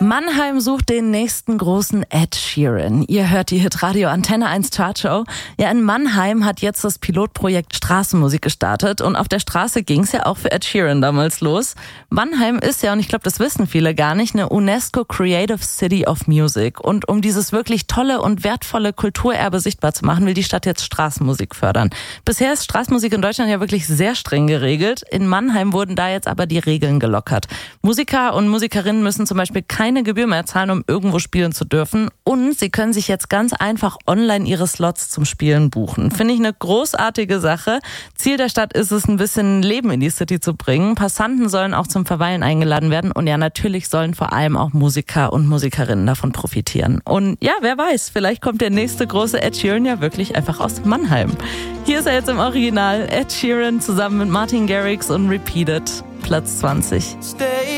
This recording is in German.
Mannheim sucht den nächsten großen Ed Sheeran. Ihr hört die Hitradio Antenne 1 Chartshow. Ja, in Mannheim hat jetzt das Pilotprojekt Straßenmusik gestartet und auf der Straße ging es ja auch für Ed Sheeran damals los. Mannheim ist ja, und ich glaube, das wissen viele gar nicht, eine UNESCO Creative City of Music. Und um dieses wirklich tolle und wertvolle Kulturerbe sichtbar zu machen, will die Stadt jetzt Straßenmusik fördern. Bisher ist Straßenmusik in Deutschland ja wirklich sehr streng geregelt. In Mannheim wurden da jetzt aber die Regeln gelockert. Musiker und Musikerinnen müssen zum Beispiel keine Gebühr mehr zahlen, um irgendwo spielen zu dürfen. Und sie können sich jetzt ganz einfach online ihre Slots zum Spielen buchen. Finde ich eine großartige Sache. Ziel der Stadt ist es, ein bisschen Leben in die City zu bringen. Passanten sollen auch zum Verweilen eingeladen werden. Und ja, natürlich sollen vor allem auch Musiker und Musikerinnen davon profitieren. Und ja, wer weiß, vielleicht kommt der nächste große Ed Sheeran ja wirklich einfach aus Mannheim. Hier ist er jetzt im Original. Ed Sheeran zusammen mit Martin Garrix und Repeated. Platz 20.